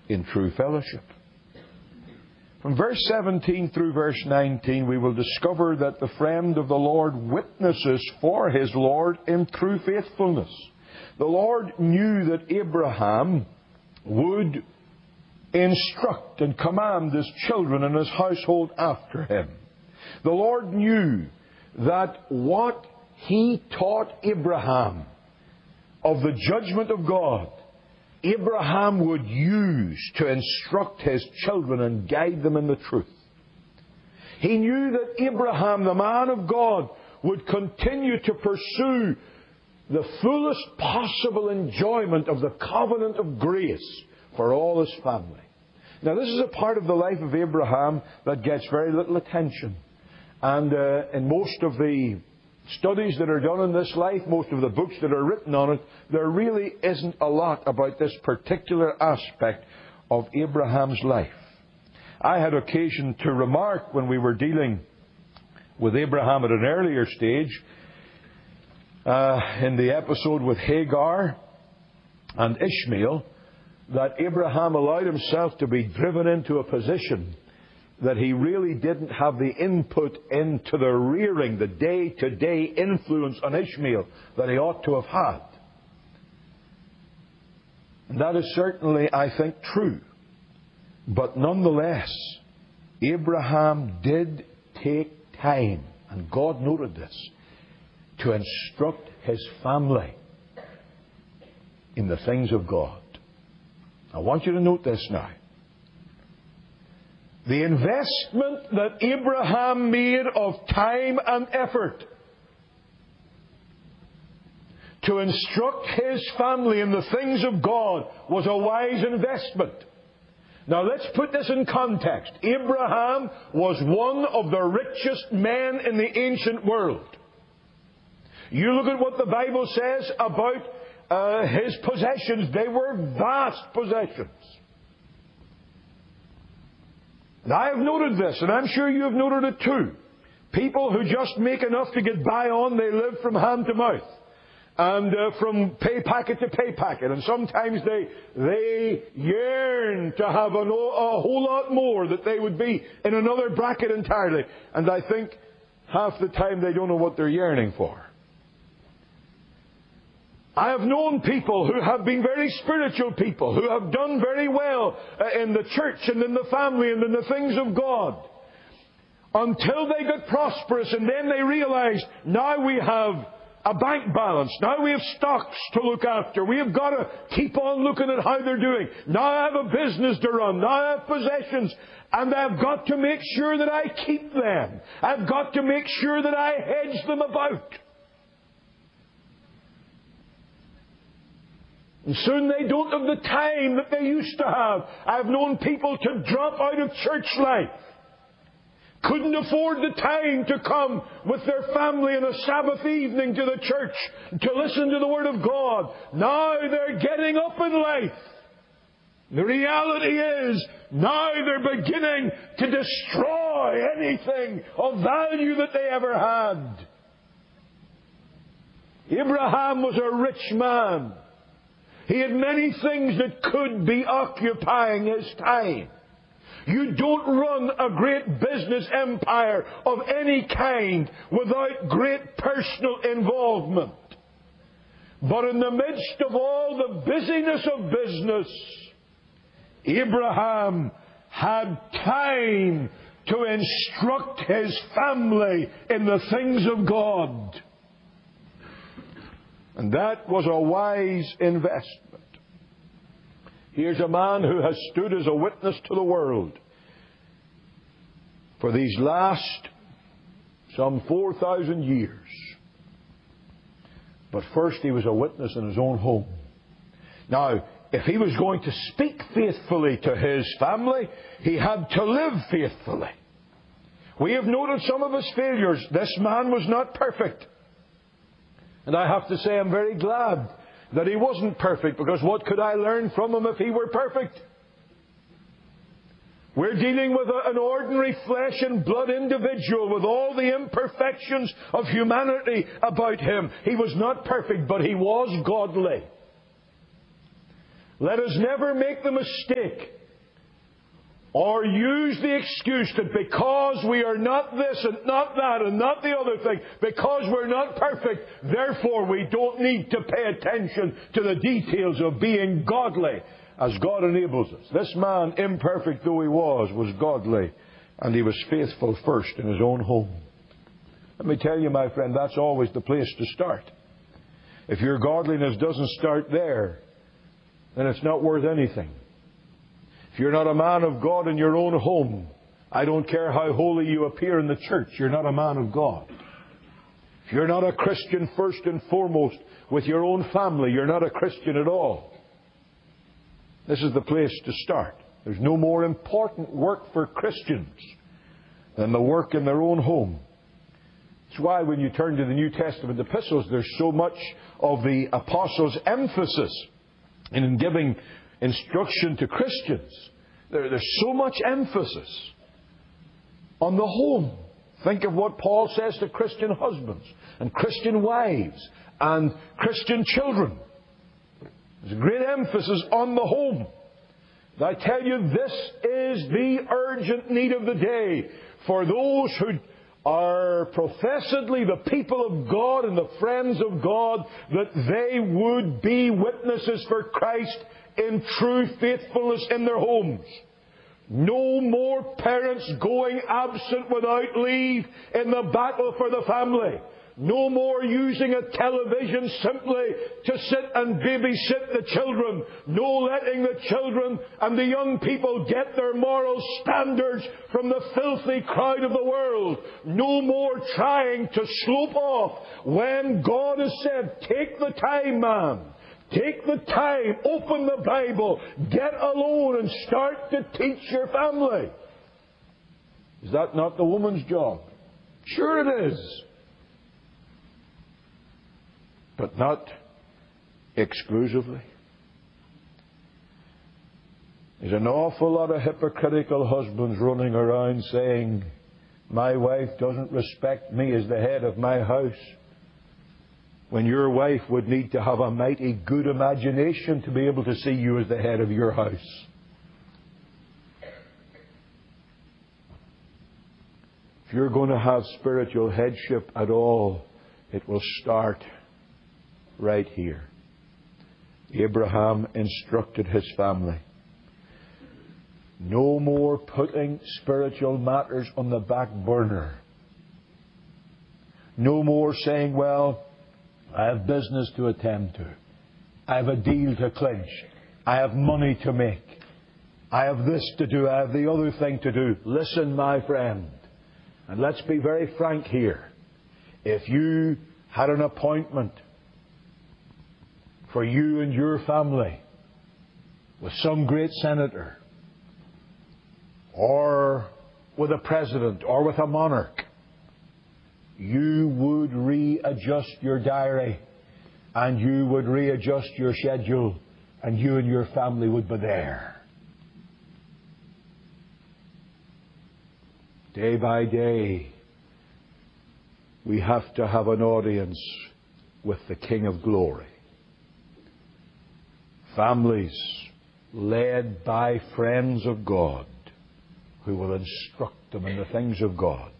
in true fellowship. From verse 17 through verse 19, we will discover that the friend of the Lord witnesses for his Lord in true faithfulness. The Lord knew that Abraham would instruct and command his children and his household after him. The Lord knew that what he taught Abraham of the judgment of God, Abraham would use to instruct his children and guide them in the truth. He knew that Abraham, the man of God, would continue to pursue the fullest possible enjoyment of the covenant of grace for all his family. Now, this is a part of the life of Abraham that gets very little attention. And in most of the studies that are done in this life, most of the books that are written on it, there really isn't a lot about this particular aspect of Abraham's life. I had occasion to remark when we were dealing with Abraham at an earlier stage, in the episode with Hagar and Ishmael, that Abraham allowed himself to be driven into a position that he really didn't have the input into the rearing, the day-to-day influence on Ishmael that he ought to have had. And that is certainly, I think, true. But nonetheless, Abraham did take time, and God noted this, to instruct his family in the things of God. I want you to note this now. The investment that Abraham made of time and effort to instruct his family in the things of God was a wise investment. Now let's put this in context. Abraham was one of the richest men in the ancient world. You look at what the Bible says about his possessions. They were vast possessions. And I have noted this, and I'm sure you have noted it too. People who just make enough to get by on, they live from hand to mouth. And from pay packet to pay packet. And sometimes they yearn to have a whole lot more, that they would be in another bracket entirely. And I think half the time they don't know what they're yearning for. I have known people who have been very spiritual people, who have done very well in the church and in the family and in the things of God, until they got prosperous, and then they realized, now we have a bank balance, now we have stocks to look after, we have got to keep on looking at how they're doing, now I have a business to run, now I have possessions, and I've got to make sure that I keep them, I've got to make sure that I hedge them about. And soon they don't have the time that they used to have. I've known people to drop out of church life. Couldn't afford the time to come with their family on a Sabbath evening to the church to listen to the Word of God. Now they're getting up in life. The reality is, now they're beginning to destroy anything of value that they ever had. Abraham was a rich man. He had many things that could be occupying his time. You don't run a great business empire of any kind without great personal involvement. But in the midst of all the busyness of business, Abraham had time to instruct his family in the things of God. And that was a wise investment. Here's a man who has stood as a witness to the world for these last some 4,000 years. But first he was a witness in his own home. Now, if he was going to speak faithfully to his family, he had to live faithfully. We have noted some of his failures. This man was not perfect. And I have to say I'm very glad that he wasn't perfect, because what could I learn from him if he were perfect? We're dealing with an ordinary flesh and blood individual with all the imperfections of humanity about him. He was not perfect, but he was godly. Let us never make the mistake or use the excuse that because we are not this and not that and not the other thing, because we're not perfect, therefore we don't need to pay attention to the details of being godly as God enables us. This man, imperfect though he was godly, and he was faithful first in his own home. Let me tell you, my friend, that's always the place to start. If your godliness doesn't start there, then it's not worth anything. If you're not a man of God in your own home, I don't care how holy you appear in the church, you're not a man of God. If you're not a Christian first and foremost with your own family, you're not a Christian at all. This is the place to start. There's no more important work for Christians than the work in their own home. That's why when you turn to the New Testament epistles, there's so much of the apostles' emphasis in giving instruction to Christians. There's so much emphasis on the home. Think of what Paul says to Christian husbands and Christian wives and Christian children. There's a great emphasis on the home. And I tell you, this is the urgent need of the day for those who are professedly the people of God and the friends of God, that they would be witnesses for Christ in true faithfulness in their homes. No more parents going absent without leave in the battle for the family. No more using a television simply to sit and babysit the children. No letting the children and the young people get their moral standards from the filthy crowd of the world. No more trying to slope off when God has said, take the time, man. Take the time, open the Bible, get alone and start to teach your family. Is that not the woman's job? Sure it is. But not exclusively. There's an awful lot of hypocritical husbands running around saying, my wife doesn't respect me as the head of my house, when your wife would need to have a mighty good imagination to be able to see you as the head of your house. If you're going to have spiritual headship at all, it will start right here. Abraham instructed his family. No more putting spiritual matters on the back burner. No more saying, well, I have business to attend to. I have a deal to clinch. I have money to make. I have this to do. I have the other thing to do. Listen, my friend, and let's be very frank here. If you had an appointment for you and your family with some great senator, or with a president, or with a monarch, you would readjust your diary, and you would readjust your schedule, and you and your family would be there. Day by day, we have to have an audience with the King of Glory. Families led by friends of God who will instruct them in the things of God.